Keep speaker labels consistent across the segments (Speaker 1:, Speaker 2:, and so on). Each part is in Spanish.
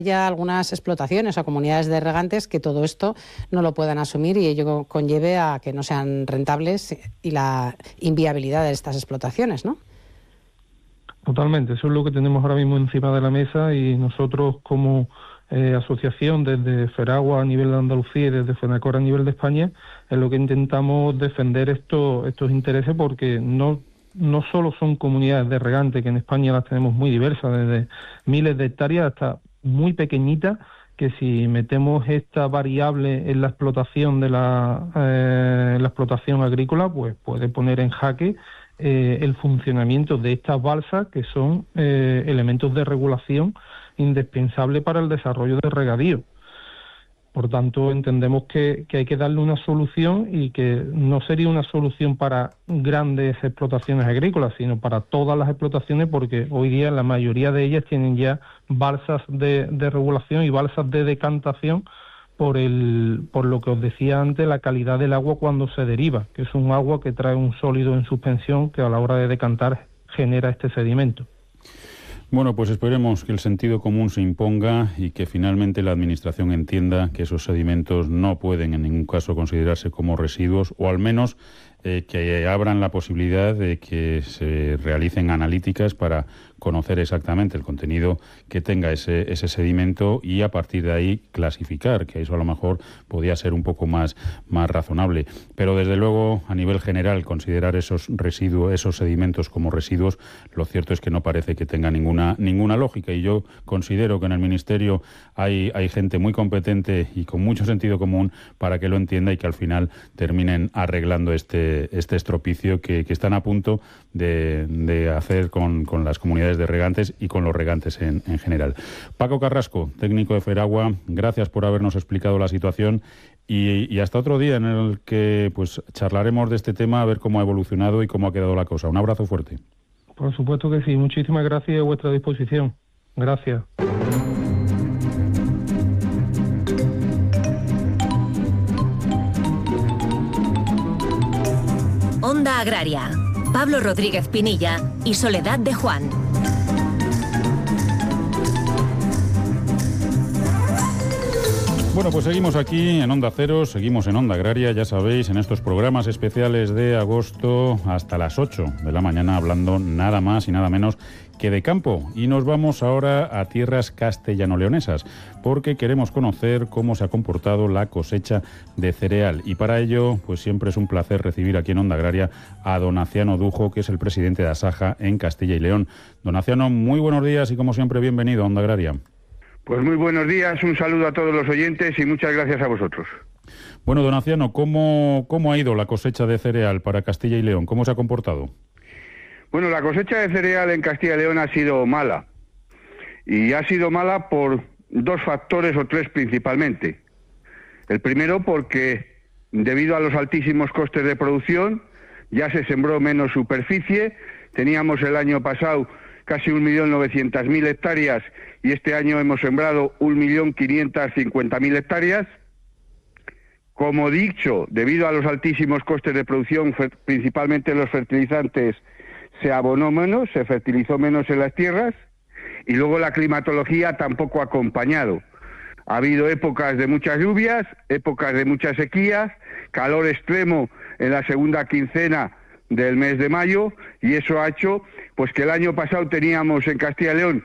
Speaker 1: ya algunas explotaciones o comunidades de regantes que todo esto no lo puedan asumir y ello conlleve a que no sean rentables y la inviabilidad de estas explotaciones, ¿no?
Speaker 2: Totalmente, eso es lo que tenemos ahora mismo encima de la mesa y nosotros como asociación desde Feragua a nivel de Andalucía y desde FENACOR a nivel de España es lo que intentamos defender estos intereses porque no solo son comunidades de regantes, que en España las tenemos muy diversas, desde miles de hectáreas hasta muy pequeñitas, que si metemos esta variable en la explotación de la explotación agrícola, pues puede poner en jaque el funcionamiento de estas balsas, que son elementos de regulación indispensables para el desarrollo del regadío. Por tanto, entendemos que hay que darle una solución y que no sería una solución para grandes explotaciones agrícolas, sino para todas las explotaciones, porque hoy día la mayoría de ellas tienen ya balsas de regulación y balsas de decantación por lo que os decía antes, la calidad del agua cuando se deriva, que es un agua que trae un sólido en suspensión que a la hora de decantar genera este sedimento.
Speaker 3: Bueno, pues esperemos que el sentido común se imponga y que finalmente la Administración entienda que esos sedimentos no pueden en ningún caso considerarse como residuos, o al menos que abran la posibilidad de que se realicen analíticas para conocer exactamente el contenido que tenga ese sedimento y a partir de ahí clasificar, que eso a lo mejor podía ser un poco más razonable. Pero desde luego, a nivel general, considerar esos residuos, esos sedimentos como residuos, lo cierto es que no parece que tenga ninguna lógica, y yo considero que en el Ministerio hay gente muy competente y con mucho sentido común para que lo entienda y que al final terminen arreglando este estropicio que están a punto de hacer con las comunidades de regantes y con los regantes en general. Paco Carrasco, técnico de Feragua, gracias por habernos explicado la situación y hasta otro día en el que pues charlaremos de este tema, a ver cómo ha evolucionado y cómo ha quedado la cosa. Un abrazo fuerte.
Speaker 2: Por supuesto que sí, muchísimas gracias y a vuestra disposición. Gracias.
Speaker 4: Onda Agraria, Pablo Rodríguez Pinilla y Soledad de Juan.
Speaker 3: Bueno, pues seguimos aquí en Onda Cero, seguimos en Onda Agraria, ya sabéis, en estos programas especiales de agosto hasta las 8 de la mañana, hablando nada más y nada menos que de campo. Y nos vamos ahora a tierras castellano-leonesas, porque queremos conocer cómo se ha comportado la cosecha de cereal. Y para ello, pues siempre es un placer recibir aquí en Onda Agraria a Donaciano Dujo, que es el presidente de Asaja en Castilla y León. Donaciano, muy buenos días y como siempre bienvenido a Onda Agraria.
Speaker 5: Pues muy buenos días, un saludo a todos los oyentes y muchas gracias a vosotros.
Speaker 3: Bueno, Donaciano, ¿cómo ha ido la cosecha de cereal para Castilla y León? ¿Cómo se ha comportado?
Speaker 5: Bueno, la cosecha de cereal en Castilla y León ha sido mala. Y ha sido mala por dos factores o tres principalmente. El primero porque debido a los altísimos costes de producción ya se sembró menos superficie. Teníamos el año pasado casi 1.900.000 hectáreas y este año hemos sembrado 1.550.000 hectáreas. Como dicho, debido a los altísimos costes de producción, principalmente los fertilizantes, se abonó menos, se fertilizó menos en las tierras y luego la climatología tampoco ha acompañado. Ha habido épocas de muchas lluvias, épocas de muchas sequías, calor extremo en la segunda quincena del mes de mayo y eso ha hecho pues que el año pasado teníamos en Castilla y León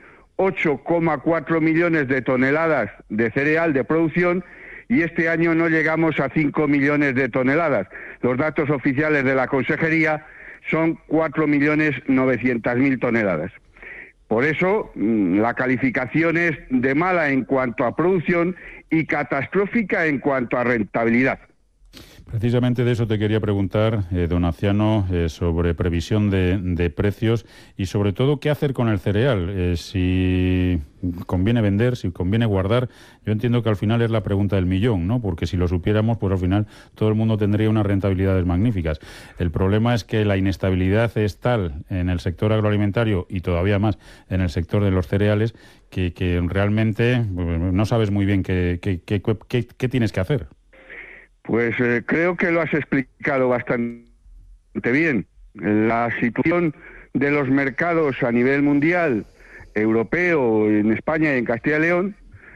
Speaker 5: 8,4 millones de toneladas de cereal de producción y este año no llegamos a 5 millones de toneladas. Los datos oficiales de la Consejería son 4.900.000 toneladas. Por eso la calificación es de mala en cuanto a producción y catastrófica en cuanto a rentabilidad.
Speaker 3: Precisamente de eso te quería preguntar, Donaciano, sobre previsión de precios y sobre todo qué hacer con el cereal, si conviene vender, si conviene guardar. Yo entiendo que al final es la pregunta del millón, ¿no? Porque si lo supiéramos, pues al final todo el mundo tendría unas rentabilidades magníficas. El problema es que la inestabilidad es tal en el sector agroalimentario y todavía más en el sector de los cereales que realmente no sabes muy bien qué tienes que hacer.
Speaker 5: Pues creo que lo has explicado bastante bien. La situación de los mercados a nivel mundial, europeo, en España y en Castilla y León,